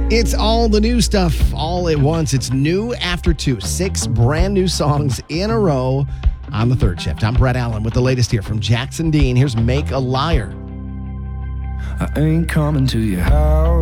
It's all the new stuff all at once. It's new after 2. 6 brand new songs in a row on the third shift. I'm Brett Allen with the latest here from Jackson Dean. Here's Make a Liar. I ain't coming to your house.